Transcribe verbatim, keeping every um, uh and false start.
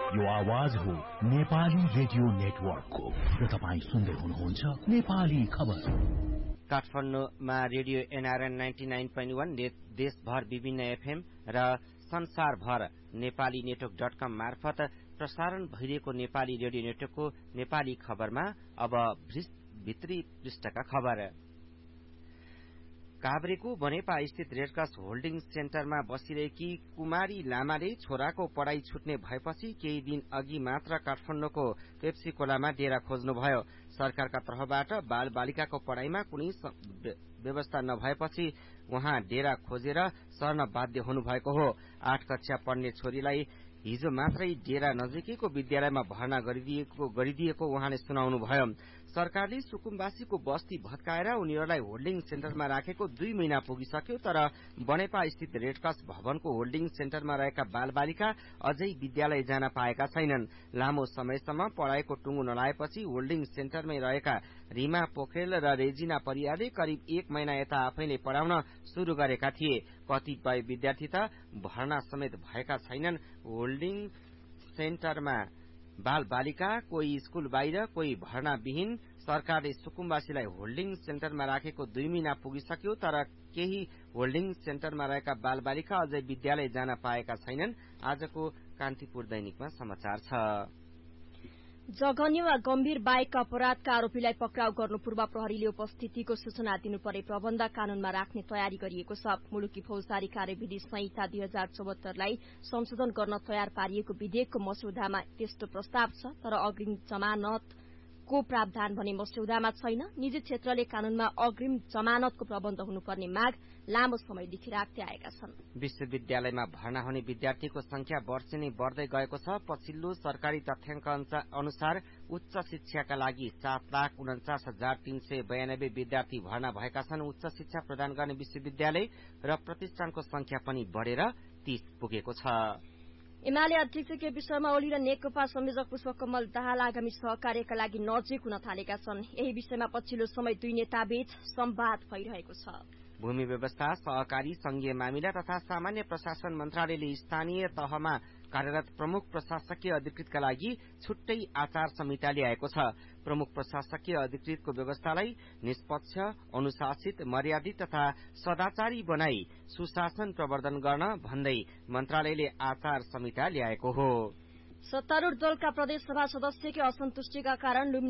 यो आवाज हो नेपाली रेडियो नेटवर्कको र तपाईँ सुन्दै हुनुहुन्छ नेपाली खबर। काठमाडौँमा radio NRN ninety nine point वन देशभर विभिन्न एफएम र संसारभर नेपाली नेटवर्क डट कम मार्फत प्रसारण भइरहेको नेपाली रेडियो नेटवर्कको नेपाली खबरमा अब भित्री पृष्ठका खबर। काभ्रेको बनेपा स्थित रेडक्रस होल्डिङ सेन्टरमा बसिरहेकी कुमारी लामाले छोराको पढ़ाई छुट्ने भएपछि केही दिन अघि मात्र काठमाडौँको पेप्सी खोलामा डेरा खोज्नुभयो। सरकारका तर्फबाट बाल बालिकाको पढ़ाईमा कुनै व्यवस्था नभएपछि उहाँ डेरा खोजेर सर्न बाध्य हुनुभएको हो। आठ कक्षा पढ्ने छोरीलाई हिजो मात्रै डेरा नजिकैको विद्यालयमा भर्ना गरिदिएको गरिदिएको उहाँले सुनाउनुभयो। सरकारले सुकुम्बासीको बस्ती भत्काएर उनीहरूलाई होल्डिङ सेन्टरमा राखेको दुई महिना पुगिसक्यो, तर बनेपा स्थित रेडक्रस भवनको होल्डिङ सेन्टरमा रहेका बालबालिका अझै विद्यालय जान पाएका छैनन्। लामो समयसम्म पढ़ाईको टुंगो नलाएपछि होल्डिङ सेन्टरमै रहेका रिमा पोखरेल र रेजिना परियारले करिब एक महिना यता आफैले पढ़ाउन शुरू गरेका थिए। कतिपय विद्यार्थी त भर्ना समेत भएका छैनन्। होल्डिङ सेन्टरमा बाल बालिका कोही स्कूल बाहिर कोही भर्ना विहीन। सरकारले सुकुम्बासीलाई होल्डिङ सेन्टरमा राखेको दुई महिना पुगिसक्यो, तर केही होल्डिङ सेन्टरमा रहेका बाल बालिका अझै विद्यालय जान पाएका छैनन्। आजको कान्तिपुर दैनिकमा समाचार छ। जघन्य वा गम्भीर बाइक अपराधका आरोपीलाई पक्राउ गर्नु पूर्व प्रहरीले उपस्थितिको सूचना दिनुपर्ने प्रबन्ध कानूनमा राख्ने तयारी गरिएको छ। मुलुकी फौजदारी कार्यविधि संहिता दुई हजार चौहत्तरलाई संशोधन गर्न तयार पारिएको विधेयकको मस्यौदामा त्यस्तो प्रस्ताव छ, तर अग्रिम जमानतको प्रावधान भने मस्यौदामा छैन। निजी क्षेत्रले कानूनमा अग्रिम जमानतको प्रबन्ध हुनुपर्ने माग लामो समयदेखि राख्दै आएका छन्। विश्वविद्यालयमा भर्ना हुने विद्यार्थीको संख्या वर्षै नै बढ्दै गएको छ। पछिल्लो सरकारी तथ्याङ्क अनुसार उच्च शिक्षाका लागि सात लाख उन्चास हजार तीन सय बयानब्बे विद्यार्थी भर्ना भएका छन्। उच्च शिक्षा प्रदान गर्ने विश्वविद्यालय र प्रतिष्ठानको संख्या पनि बढ़ेर तीस पुगेको छ। एमाले अध्यक्ष केपी शर्मा ओली र नेकपा संयोजक पुष्पकमल दाहाल आगामी सहकार्यका लागि नजिक हुन थालेका छन्। यही विषयमा पछिल्लो समय दुई नेताबीच संवाद भइरहेको छ। भूमि व्यवस्था, सहकारी, संघीय मामिला तथा सामान्य प्रशासन मन्त्रालयले स्थानीय तहमा कार्यरत प्रमुख प्रशासकीय अधिकृतका लागि छुट्टै आचार संहिता ल्याएको छ। प्रमुख प्रशासकीय अधिकृतको व्यवस्थालाई निष्पक्ष, अनुशासित, मर्यादित तथा सदाचारी बनाई सुशासन प्रवर्धन गर्न भन्दै मन्त्रालयले आचार संहिता ल्याएको हो। सत्तारूढ़ दलका प्रदेश सभा सदस्यकै असन्तुष्टिका कारण